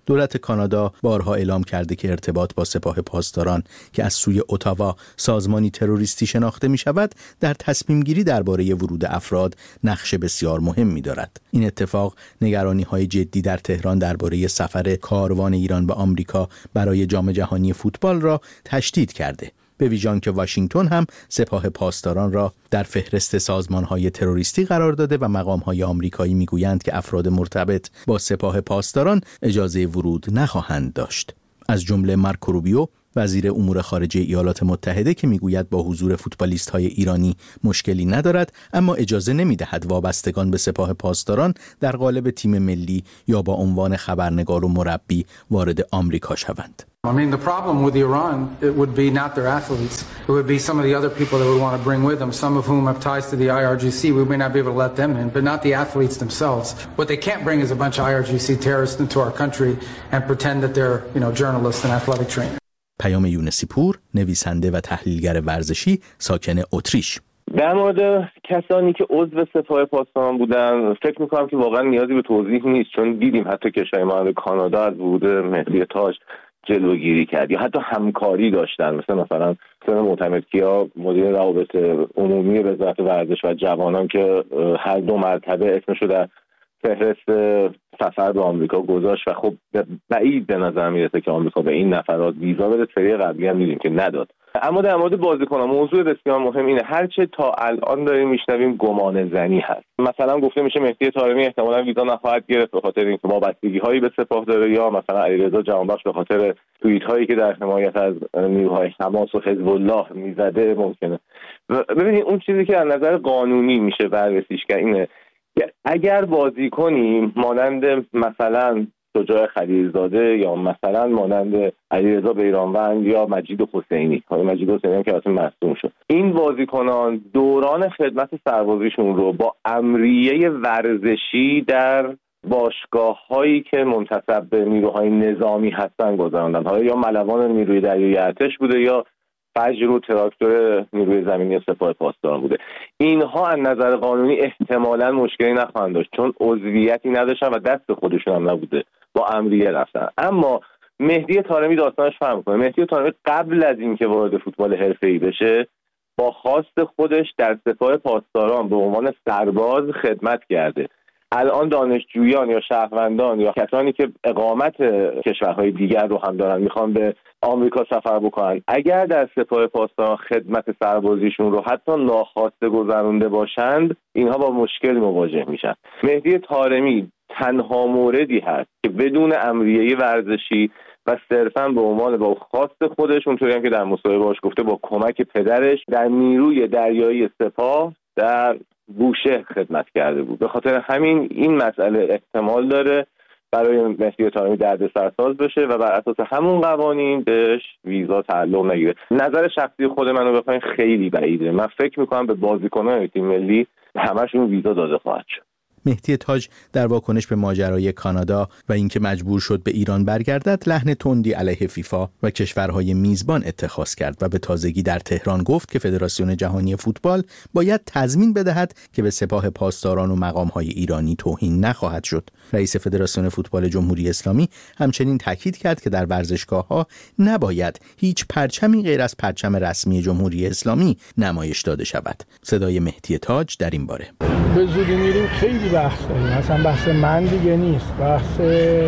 دولت کانادا بارها اعلام کرده که ارتباط با سپاه پاسداران که از سوی اتاوا سازمانی تروریستی شناخته می شود در تصمیم گیری درباره ورود افراد نقش بسیار مهمی دارد. این اتفاق نگرانی های جدی در تهران درباره سفر کاروان ایران به آمریکا برای جام جهانی فوتبال را تشدید کرده، به ویژه که واشنگتن هم سپاه پاسداران را در فهرست سازمان‌های تروریستی قرار داده و مقام‌های آمریکایی می‌گویند که افراد مرتبط با سپاه پاسداران اجازه ورود نخواهند داشت. از جمله مارکو روبیو وزیر امور خارجه ایالات متحده که میگوید با حضور فوتبالیست‌های ایرانی مشکلی ندارد، اما اجازه نمی‌دهد وابستگان به سپاه پاسداران در قالب تیم ملی یا با عنوان خبرنگار و مربی وارد آمریکا شوند. I mean, the problem with Iran, it would be not their athletes. It would be some of the other people that would want to bring with them, some of whom have ties to the I R G C. We may not be able to let them in, but not the athletes themselves. What they can't bring is a bunch of I R G C terrorists into our country and pretend that they're, you know, journalists and athletic trainers. پیام یونسی پور، نویسنده و تحلیلگر ورزشی، ساکن اتریش. در مورد کسانی که عضو سپاه پاسداران بودن فکر میکنم که واقعا نیازی به توضیح نیست، چون دیدیم حتی کشور مانند کانادا از ورود مهدی تاج جلوگیری کرد یا حتی همکاری داشتن، مثل مثلا سن معتمدکیا مدیر روابط عمومی وزارت ورزش و جوانان که هر دو مرتبه اسمش رو در فهرست سفر به آمریکا گذاشت و خب بعید به نظر میرسه که آمریکا به این نفرات ویزا بده. سری قبلی هم دیدیم که نداد. اما در مورد بازیکنان موضوع بسیار مهم اینه، هرچه تا الان داریم میشنویم گمان زنی هست. مثلا گفته میشه مهدی طارمی احتمالاً ویزا نخواهد گرفت به خاطر اینکه وابستگی هایی به سپاه داره، یا مثلا علیرضا جهانبخش به خاطر توییت هایی که در حمایت از نیروهای حماس و حزب الله میزده ممکنه. ببینید اون چیزی که از نظر قانونی میشه بررسیش کرد اینه که اگر بازیکنی مانند مثلا شجاع خلیلزاده یا مثلا مانند علیرضا بیرانوند یا مجید حسینی، مجید حسینی هم که اصلا مصدوم شد، این بازیکنان دوران خدمت سربازیشون رو با امریه ورزشی در باشگاه هایی که منتسب به نیروهای نظامی هستن گذراندن، حالا یا ملوان نیروی دریایی ارتش بوده یا فجر و تراکتور نیروی زمینی سپاه پاسداران بوده. اینها از نظر قانونی احتمالاً مشکلی نخواهند داشت چون عضویتی نداشتن و دست خودشون هم نبوده، با امریه رفتن. اما مهدی طارمی داستانش فرق می‌کنه. مهدی طارمی قبل از اینکه وارد فوتبال حرفه‌ای بشه با خواست خودش در سپاه پاسداران به عنوان سرباز خدمت کرده. الان دانشجویان یا شهروندان یا کسانی که اقامت کشورهای دیگر رو هم دارن میخوان به آمریکا سفر بکنن، اگر در سپاه پاسداران خدمت سربازیشون رو حتی ناخواسته گذرونده باشند، اینها با مشکل مواجه میشن. مهدی طارمی تنها موردی هست که بدون امریه ورزشی و صرفاً به عنوان با خواست خودش، اونطوری هم که در مصاحبه باش گفته با کمک پدرش، در نیروی دریایی سپاه در بوشهر خدمت کرده بود. به خاطر همین این مسئله احتمال داره برای مهدی طارمی دردسرساز بشه و بر اساس همون قوانین بهش ویزا تعلق نگیره. نظر شخصی خود منو بخواین خیلی بعیده. من فکر میکنم به بازیکنان تیم ملی همشون ویزا داده خواهد شد. مهدی تاج در واکنش به ماجرای کانادا و اینکه مجبور شد به ایران برگردد، لحن تندی علیه فیفا و کشورهای میزبان اتخاذ کرد و به تازگی در تهران گفت که فدراسیون جهانی فوتبال باید تضمین بدهد که به سپاه پاسداران و مقامهای ایرانی توهین نخواهد شد. رئیس فدراسیون فوتبال جمهوری اسلامی همچنین تاکید کرد که در ورزشگاه‌ها نباید هیچ پرچمی غیر از پرچم رسمی جمهوری اسلامی نمایش داده شود. صدای مهدی تاج در این باره: به زودی میریم خیلی بحث داریم، اصلا بحث من دیگه نیست، بحث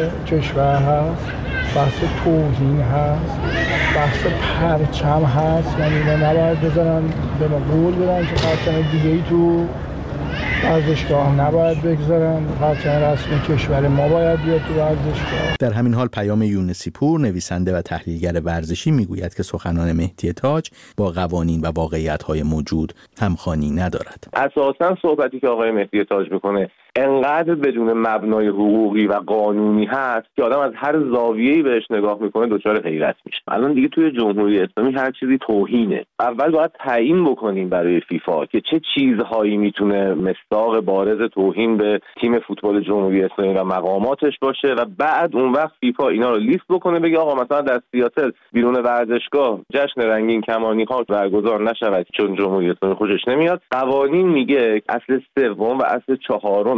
کشور هست، بحث توهین هست، بحث پرچم هست. یعنی اینا نباید بذارن به ما قول بدن که پرچم دیگه ای تو ورزشگاه نباید بگذارن، پرچم رسمی کشور ما باید بیاد تو ورزشگاه. در همین حال پیام یونسی پور، نویسنده و تحلیلگر ورزشی، میگوید که سخنان مهدی تاج با قوانین و واقعیت‌های موجود همخوانی ندارد. اساساً صحبتی که آقای مهدی تاج میکنه انقدر بدون مبنای حقوقی و قانونی هست که آدم از هر زاویه‌ای بهش نگاه میکنه دچار حیرت میشه. الان دیگه توی جمهوری اسلامی هر چیزی توهینه. اول باید تعیین بکنیم برای فیفا که چه چیزهایی میتونه مصداق بارز توهین به تیم فوتبال جمهوری اسلامی و مقاماتش باشه و بعد اون وقت فیفا اینا رو لیست بکنه، بگه آقا مثلا در سیاتل بیرون ورزشگاه جشن رنگین کمانی ها برگزار نشود چون جمهوری اسلامی خوشش نمیاد. قوانین میگه اصل سوم و اصل چهارم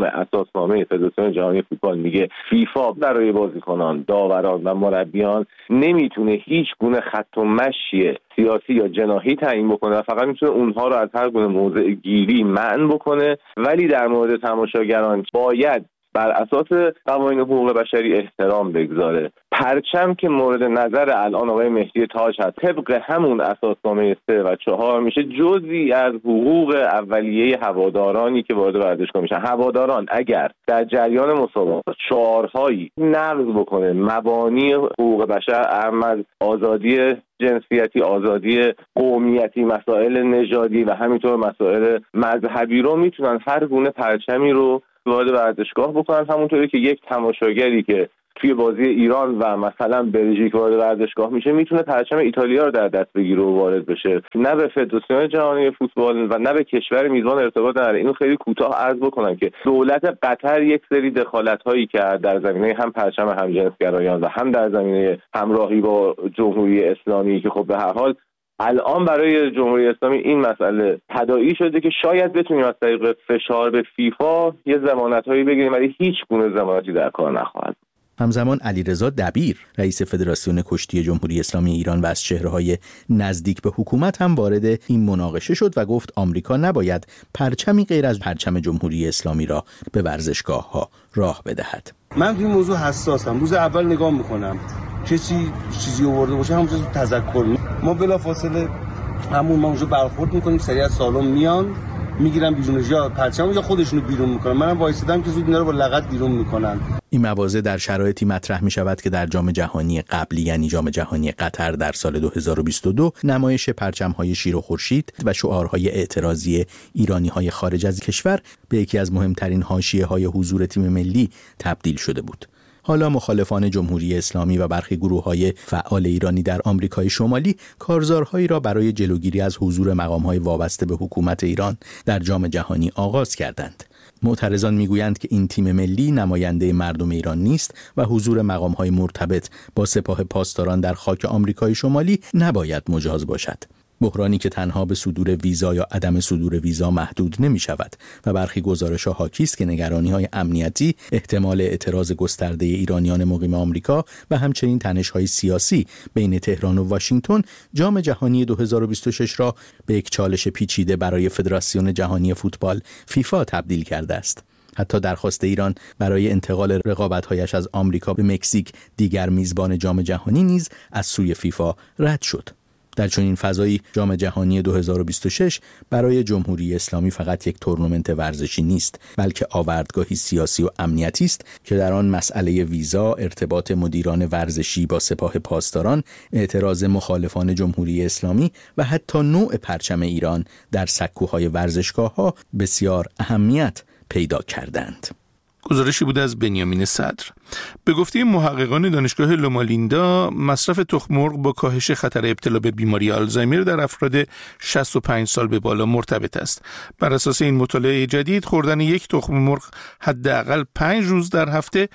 اساسنامه فدراسیون جهانی فوتبال میگه فیفا برای بازیکنان، داوران و مربیان نمیتونه هیچ گونه خط و مشی سیاسی یا جناحی تعیین بکنه و فقط میتونه اونها رو از هر گونه موضع گیری منع بکنه، ولی در مورد تماشاگران باید بر اساس قوانین حقوق بشری احترام بگذاره. پرچم که مورد نظر الان آقای مهدی تاج هست طبق همون اساسنامه سه و چهار میشه جزئی از حقوق اولیه هوادارانی که وارد ورزشگاه میشن. هواداران اگر در جریان مسابقات شعارهایی نقض بکنه مبانی حقوق بشر، اهم از آزادی جنسیتی، آزادی قومیتی، مسائل نژادی و همینطور مسائل مذهبی رو، میتونن هر گونه پرچمی رو وارد ورزشگاه بکنن. همونطوری که یک تماشاگری که توی بازی ایران و مثلا بلژیک وارد ورزشگاه میشه میتونه پرچم ایتالیا رو در دست بگیره و وارد بشه. نه به فدراسیون جهانی فوتبال و نه به کشور میزبان ارتباط نداره. اینو خیلی کوتاه عرض بکنم که دولت قطر یک سری دخالت‌هایی کرد در زمینه هم پرچم همجنسگرایان و هم در زمینه همراهی با جمهوری اسلامی که خب به هر حال الان برای جمهوری اسلامی این مسئله تداعی شده که شاید بتونیم از طریق فشار به فیفا یه ضمانت‌هایی بگیریم، ولی هیچ گونه ضمانتی در کار نخواهد. همزمان علیرضا دبیر رئیس فدراسیون کشتی جمهوری اسلامی ایران و از چهره‌های نزدیک به حکومت هم وارد این مناقشه شد و گفت آمریکا نباید پرچمی غیر از پرچم جمهوری اسلامی را به ورزشگاه‌ها راه بدهد. من تو این موضوع حساسم. روز اول نگاه میکنم کسی چیزی آورده باشه همونجا تذکر ما بلافاصله همون ما اونجا برخورد میکنیم، سریع از سالن میان میگیرن بیرون یا پرچم یا خودشونو بیرون میکنن. منم وایسادم که زود اینا رو با لغت بیرون میکنن. این مواضع در شرایطی مطرح می شود که در جام جهانی قبلی یعنی جام جهانی قطر در سال دو هزار و بیست و دو نمایش پرچم‌های شیر و خورشید و شعارهای اعتراضی ایرانی‌های خارج از کشور به یکی از مهمترین حاشیه‌های حضور تیم ملی تبدیل شده بود. حالا مخالفان جمهوری اسلامی و برخی گروه‌های فعال ایرانی در آمریکای شمالی کارزارهایی را برای جلوگیری از حضور مقام‌های وابسته به حکومت ایران در جام جهانی آغاز کردند. معترضان میگویند که این تیم ملی نماینده مردم ایران نیست و حضور مقام‌های مرتبط با سپاه پاسداران در خاک آمریکای شمالی نباید مجاز باشد. بحرانی که تنها به صدور ویزا یا عدم صدور ویزا محدود نمی شود و برخی گزارش‌ها حاکی است که نگرانی‌های امنیتی، احتمال اعتراض گسترده ایرانیان مقیم آمریکا و همچنین تنش‌های سیاسی بین تهران و واشنگتن جام جهانی دو هزار و بیست و شش را به یک چالش پیچیده برای فدراسیون جهانی فوتبال فیفا تبدیل کرده است. حتی درخواست ایران برای انتقال رقابت‌هایش از آمریکا به مکزیک، دیگر میزبان جام جهانی، نیز از سوی فیفا رد شد. در چنین فضایی جام جهانی دو هزار و بیست و شش برای جمهوری اسلامی فقط یک تورنمنت ورزشی نیست، بلکه آوردگاهی سیاسی و امنیتی است که در آن مسئله ویزا، ارتباط مدیران ورزشی با سپاه پاسداران، اعتراض مخالفان جمهوری اسلامی و حتی نوع پرچم ایران در سکوهای ورزشگاه‌ها بسیار اهمیت پیدا کردند. گزارشی بود از بنیامین صدر. به گفته محققان دانشگاه لومالیندا، مصرف تخم مرغ با کاهش خطر ابتلا به بیماری آلزایمر در افراد شصت و پنج سال به بالا مرتبط است. بر اساس این مطالعه جدید، خوردن یک تخم مرغ حداقل پنج روز در هفته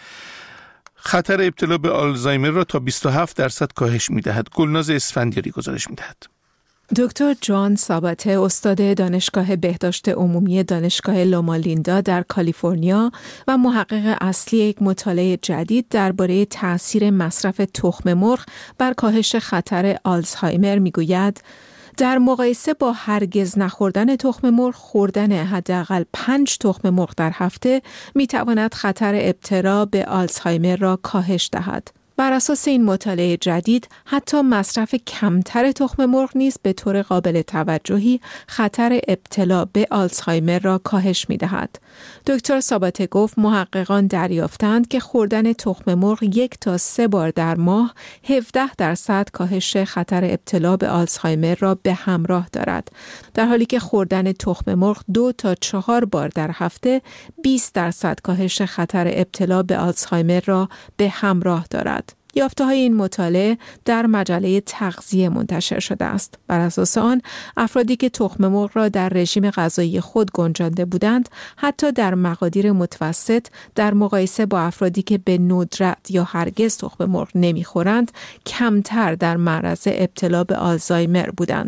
خطر ابتلا به آلزایمر را تا بیست و هفت درصد کاهش می‌دهد. گلناز اسفندیاری گزارش می‌دهد. دکتر جان ساباته، استاد دانشگاه بهداشت عمومی دانشگاه لومالیندا در کالیفرنیا و محقق اصلی یک مطالعه جدید درباره تأثیر مصرف تخم مرغ بر کاهش خطر آلزایمر میگوید در مقایسه با هرگز نخوردن تخم مرغ، خوردن حداقل پنج تخم مرغ در هفته میتواند خطر ابتلا به آلزایمر را کاهش دهد. بر اساس این مطالعه جدید، حتی مصرف کمتر تخم مرغ نیز به طور قابل توجهی خطر ابتلا به آلزایمر را کاهش می‌دهد. دکتر ساباته گفت محققان دریافتند که خوردن تخم مرغ یک تا سه بار در ماه هفده درصد کاهش خطر ابتلا به آلزایمر را به همراه دارد، در حالی که خوردن تخم مرغ دو تا چهار بار در هفته بیست درصد کاهش خطر ابتلا به آلزایمر را به همراه دارد. یافته‌های این مطالعه در مجله تغذیه منتشر شده است. بر اساس آن، افرادی که تخم مرغ را در رژیم غذایی خود گنجانده بودند، حتی در مقادیر متوسط در مقایسه با افرادی که به ندرت یا هرگز تخم مرغ نمی‌خورند، کمتر در معرض ابتلا به آلزایمر بودند.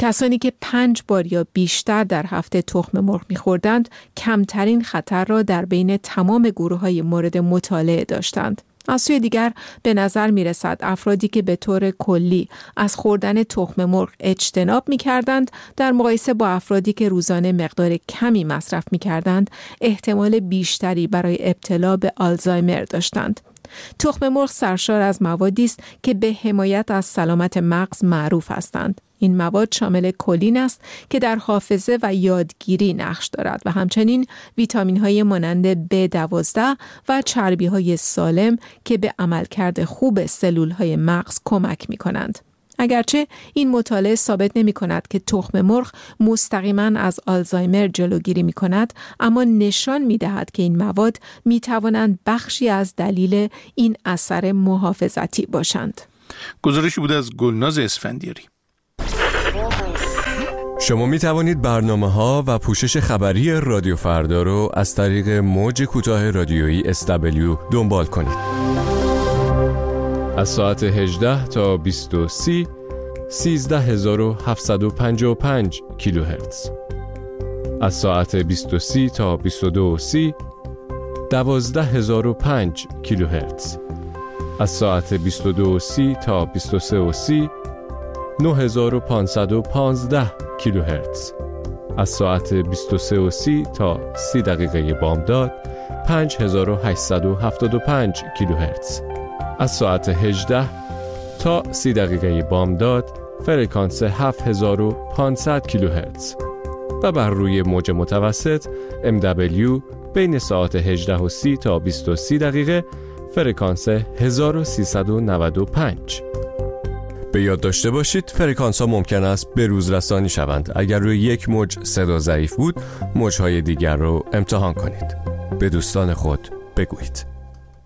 کسانی که پنج بار یا بیشتر در هفته تخم مرغ می‌خوردند کمترین خطر را در بین تمام گروه‌های مورد مطالعه داشتند. از سوی دیگر به نظر می رسد افرادی که به طور کلی از خوردن تخم مرغ اجتناب می کردند در مقایسه با افرادی که روزانه مقدار کمی مصرف می کردند احتمال بیشتری برای ابتلا به آلزایمر داشتند. تخم مرغ سرشار از موادی است که به حمایت از سلامت مغز معروف هستند. این مواد شامل کلین است که در حافظه و یادگیری نقش دارد و همچنین ویتامین‌های مانند بی دوازده و چربی‌های سالم که به عملکرد خوب سلول‌های مغز کمک می‌کنند. اگرچه این مطالعه ثابت نمی‌کند که تخم مرغ مستقیماً از آلزایمر جلوگیری می‌کند، اما نشان می‌دهد که این مواد می‌توانند بخشی از دلیل این اثر محافظتی باشند. گزارشی بود از گلناز اسفندیاری. شما می توانید برنامه‌ها و پوشش خبری رادیو فردا رو از طریق موج کوتاه رادیویی اس دبلیو دنبال کنید. از ساعت هجده تا بیست و سه سیزده هزار و هفتصد و پنجاه و پنج کیلوهرتز. از ساعت بیست و سه تا بیست و دو سی دوازده هزار و پنج کیلوهرتز. از ساعت بیست و دو سی تا بیست و سه سی نه هزار و پانصد و پانزده کیلوهرتز. از ساعت بیست و سه سی تا سی دقیقه بامداد پنج هزار و هشتصد و هفتاد و پنج کیلوهرتز. از ساعت هجده تا سی دقیقه بامداد فرکانس هفت هزار و پانصد کیلوهرتز و بر روی موج متوسط ام دبلیو بین ساعت هجده و سی تا بیست و سه دقیقه فرکانس هزار و سیصد و نود و پنج. به یاد داشته باشید فرکانس ها ممکن است به روز رسانی شوند. اگر روی یک موج صدا ضعیف بود، موج‌های دیگر رو امتحان کنید. به دوستان خود بگویید.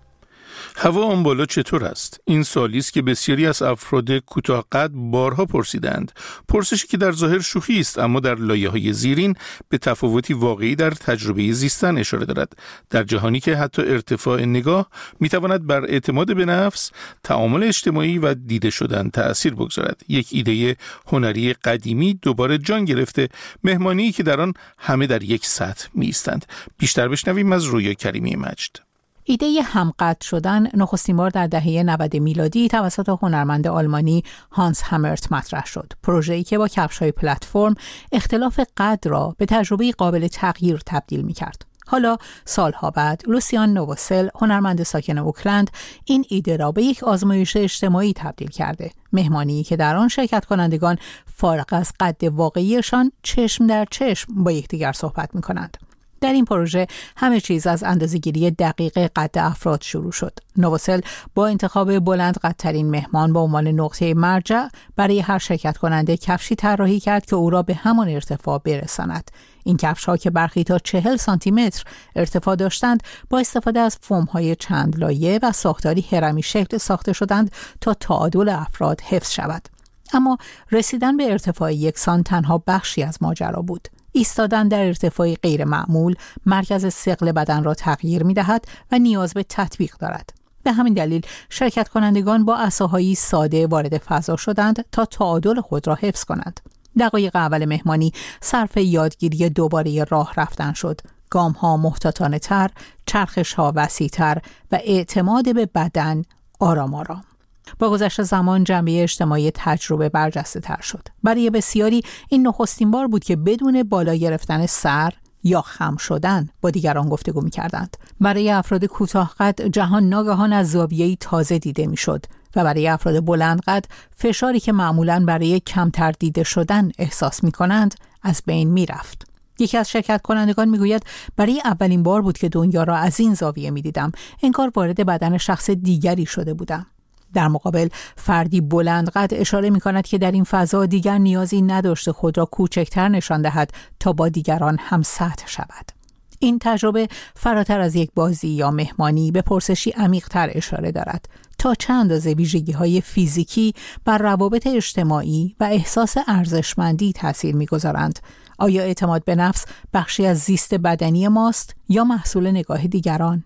هوا آن بالا چطور است؟ این سوالی است که بسیاری از افراد کوتاه‌قد بارها پرسیدند. پرسشی که در ظاهر شوخی است، اما در لایه‌های زیرین به تفاوتی واقعی در تجربه زیستن اشاره دارد. در جهانی که حتی ارتفاع نگاه می‌تواند بر اعتماد به نفس، تعامل اجتماعی و دیده شدن تأثیر بگذارد. یک ایده هنری قدیمی دوباره جان گرفته، مهمانی که در آن همه در یک سطح می‌ایستند. بیشتر بشنویم از رویا کریمی مجد. ایده همقد شدن نخستین بار در دهه نود میلادی توسط هنرمند آلمانی هانس همرت مطرح شد. پروژه‌ای که با کفش‌های پلتفرم اختلاف قد را به تجربه قابل تغییر تبدیل می‌کرد. حالا سالها بعد لوسیان نووسل، هنرمند ساکن اوکلند، این ایده را به یک آزمایش اجتماعی تبدیل کرده. مهمانی که در آن شرکت کنندگان فارغ از قد واقعیشان چشم در چشم با یکدیگر صحبت می‌کنند. در این پروژه همه چیز از اندازه‌گیری دقیق قد افراد شروع شد. نووسل با انتخاب بلند قدترین مهمان با عنوان نقطه مرجع برای هر شرکت کننده کفشی طراحی کرد که او را به همان ارتفاع برساند. این کفش‌ها که برخی تا چهل سانتی متر ارتفاع داشتند، با استفاده از فوم‌های چند لایه و ساختاری هرمی شکل ساخته شدند تا تعادل افراد حفظ شود. اما رسیدن به ارتفاع یکسان تنها بخشی از ماجرا بود. ایستادن در ارتفاعی غیر معمول مرکز ثقل بدن را تغییر می دهد و نیاز به تطبیق دارد. به همین دلیل شرکت کنندگان با عصاهایی ساده وارد فضا شدند تا تعادل خود را حفظ کنند. دقایق اول مهمانی صرف یادگیری دوباره راه رفتن شد. گام ها محتاطانه تر، چرخش ها وسیع تر و اعتماد به بدن آرام آرام. با گذشت زمان جنبه اجتماعی تجربه برجسته تر شد. برای بسیاری این نخستین بار بود که بدون بالا گرفتن سر یا خم شدن با دیگران گفتگو می‌کردند. برای افراد کوتاه‌قد جهان ناگهان از زاویه‌ای تازه دیده می‌شد و برای افراد بلندقد فشاری که معمولاً برای کمتر دیده شدن احساس می‌کنند از بین می‌رفت. یکی از شرکت کنندگان میگوید برای اولین بار بود که دنیا را از این زاویه می‌دیدم. انگار وارد بدن شخص دیگری شده بودم. در مقابل فردی بلندقد اشاره می کند که در این فضا دیگر نیازی نداشته خود را کوچکتر نشان دهد تا با دیگران هم سطح شود. این تجربه فراتر از یک بازی یا مهمانی به پرسشی عمیق‌تر اشاره دارد. تا چند اندازه ویژگی‌های فیزیکی بر روابط اجتماعی و احساس ارزشمندی تأثیر می‌گذارند؟ آیا اعتماد به نفس بخشی از زیست بدنی ماست یا محصول نگاه دیگران؟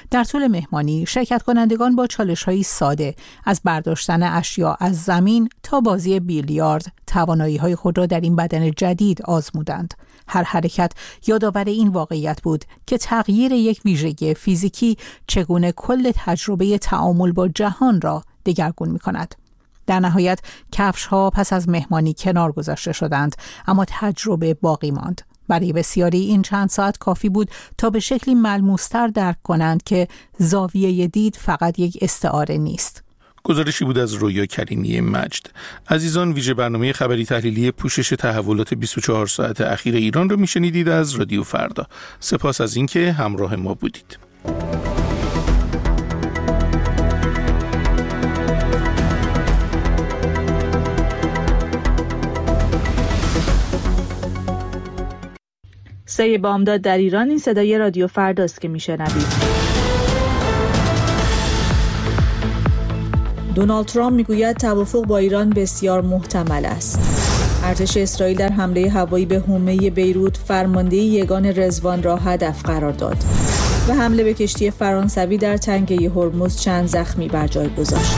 در طول مهمانی شرکت کنندگان با چالش‌های ساده از برداشتن اشیا از زمین تا بازی بیلیارد توانایی‌های خود را در این بدن جدید آزمودند. هر حرکت یادآور این واقعیت بود که تغییر یک ویژگی فیزیکی چگونه کل تجربه تعامل با جهان را دگرگون می‌کند. در نهایت کفش‌ها پس از مهمانی کنار گذاشته شدند، اما تجربه باقی ماند. برای بسیاری این چند ساعت کافی بود تا به شکلی ملموس‌تر درک کنند که زاویه دید فقط یک استعاره نیست. گزارشی بود از رویا کریمی مجد. عزیزان، ویژه برنامه خبری تحلیلی پوشش تحولات بیست و چهار ساعت اخیر ایران رو میشنیدید از رادیو فردا. سپاس از اینکه همراه ما بودید. سه بامداد در ایران، این صدای رادیو فرداست که میشنوید. دونالد ترامپ میگوید توافق با ایران بسیار محتمل است. ارتش اسرائیل در حمله هوایی به حومه بیروت فرمانده یگان رضوان را هدف قرار داد و حمله به کشتی فرانسوی در تنگه هرمز چند زخمی بر جای گذاشت.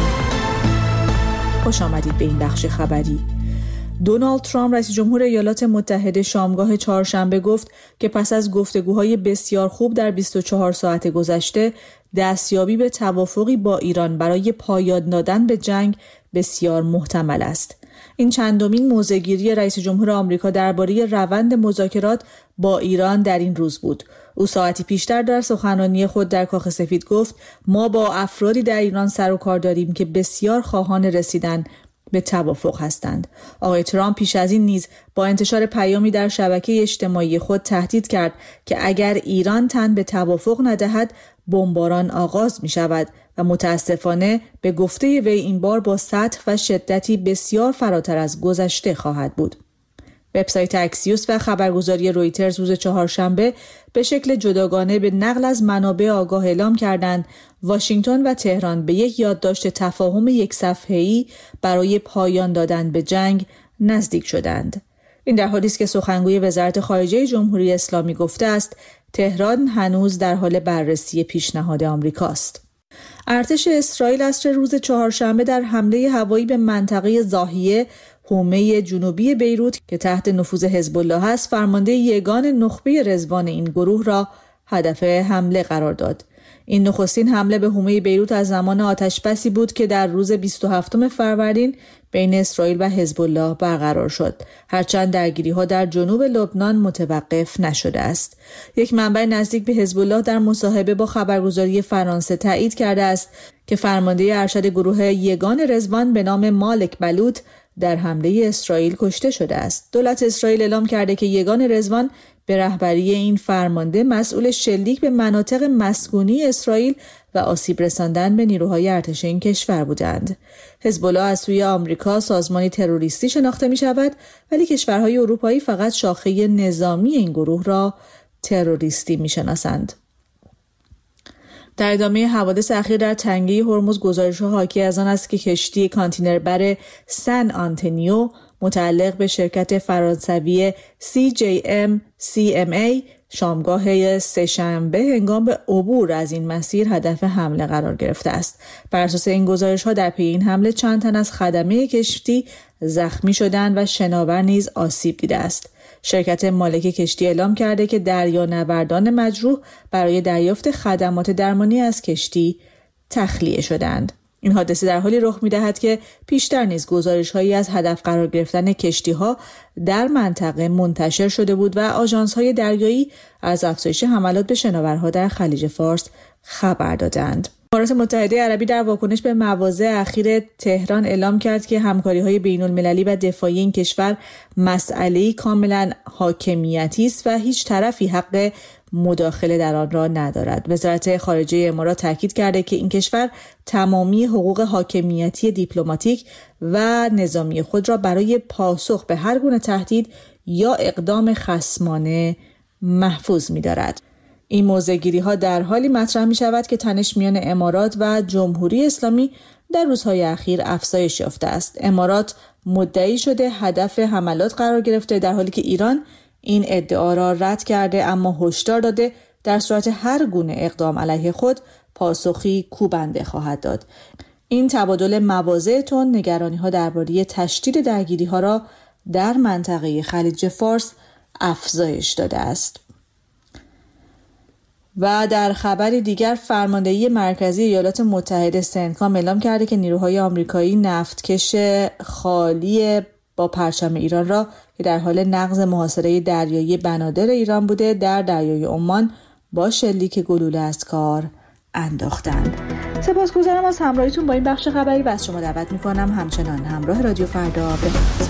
خوش آمدید به این بخش خبری. دونالد ترامپ رئیس جمهور ایالات متحده شامگاه چهارشنبه گفت که پس از گفتگوهای بسیار خوب در بیست و چهار ساعت گذشته دستیابی به توافقی با ایران برای پایان دادن به جنگ بسیار محتمل است. این چندمین موضع‌گیری رئیس جمهور آمریکا درباره روند مذاکرات با ایران در این روز بود. او ساعتی پیشتر در سخنرانی خود در کاخ سفید گفت ما با افرادی در ایران سر و کار داریم که بسیار خواهان رسیدن به توافق هستند. آقای ترامپ پیش از این نیز با انتشار پیامی در شبکه اجتماعی خود تهدید کرد که اگر ایران تن به توافق ندهد بمباران آغاز می شود و متاسفانه به گفته وی این بار با سطح و شدتی بسیار فراتر از گذشته خواهد بود. وبسایت اکسیوس و خبرگزاری رویترز روز چهارشنبه به شکل جداگانه به نقل از منابع آگاه اعلام کردند واشنگتن و تهران به یک یادداشت تفاهم یک صفحه‌ای برای پایان دادن به جنگ نزدیک شدند. این در حالی است که سخنگوی وزارت خارجه جمهوری اسلامی گفته است تهران هنوز در حال بررسی پیشنهاد آمریکاست. ارتش اسرائیل عصر روز چهارشنبه در حمله هوایی به منطقه ضاحیه حومه جنوبی بیروت که تحت نفوذ حزب الله است فرمانده یگان نخبه رضوان این گروه را هدف حمله قرار داد. این نخستین حمله به حومه بیروت از زمان آتشبسی بود که در روز بیست و هفتم فروردین بین اسرائیل و حزب الله برقرار شد، هرچند درگیری‌ها در جنوب لبنان متوقف نشده است. یک منبع نزدیک به حزب الله در مصاحبه با خبرگزاری فرانسه تایید کرده است که فرمانده ارشد گروه یگان رضوان به نام مالک بلوط در حمله اسرائیل کشته شده است. دولت اسرائیل اعلام کرده که یگان رضوان به رهبری این فرمانده مسئول شلیک به مناطق مسکونی اسرائیل و آسیب رساندن به نیروهای ارتش این کشور بودند. حزب الله از سوی آمریکا سازمانی تروریستی شناخته می شود، ولی کشورهای اروپایی فقط شاخه نظامی این گروه را تروریستی می شناسند. در ادامه حوادث اخیر در تنگه هرمز گزارش‌ها حاکی از آن است که کشتی کانتینربر سن آنتونیو متعلق به شرکت فرانسوی سی جی ام سی ام ای شامگاه سه‌شنبه هنگام به عبور از این مسیر هدف حمله قرار گرفته است. بر اساس این گزارش‌ها در پی این حمله چند تن از خدمه کشتی زخمی شدند و شناور نیز آسیب دیده است. شرکت مالک کشتی اعلام کرده که دریانوردان مجروح برای دریافت خدمات درمانی از کشتی تخلیه شدند. این حادثه در حالی رخ می‌دهد که پیشتر نیز گزارش‌هایی از هدف قرار گرفتن کشتی‌ها در منطقه منتشر شده بود و آژانس‌های دریایی از افزایش حملات به شناورها در خلیج فارس خبر دادند. امارات متحده عربی در واکنش به مواضع اخیر تهران اعلام کرد که همکاری‌های بین‌المللی و دفاعی این کشور مسئله‌ای کاملاً حاکمیتی است و هیچ طرفی حق مداخله در آن را ندارد. وزارت خارجه امارات تاکید کرده که این کشور تمامی حقوق حاکمیتی دیپلماتیک و نظامی خود را برای پاسخ به هر گونه تهدید یا اقدام خصمانه محفوظ می‌دارد. این موضع‌گیری‌ها در حالی مطرح می‌شود که تنش میان امارات و جمهوری اسلامی در روزهای اخیر افزایش یافته است. امارات مدعی شده هدف حملات قرار گرفته، در حالی که ایران این ادعا را رد کرده، اما هشدار داده در صورت هر گونه اقدام علیه خود پاسخی کوبنده خواهد داد. این تبادل مواضع تند نگرانی‌ها درباره تشدید درگیری‌ها را در منطقه خلیج فارس افزایش داده است. و در خبری دیگر فرماندهی مرکزی ایالات متحده سنتکام اعلام کرده که نیروهای آمریکایی نفتکش خالی با پرچم ایران را که در حال نقض محاصره دریایی بنادر ایران بوده در دریای عمان با شلیک گلوله از کار انداختند. سپاسگزارم از همراهیتون با این بخش خبری و از شما دعوت می‌کنم همچنان همراه رادیو فردا بمانید.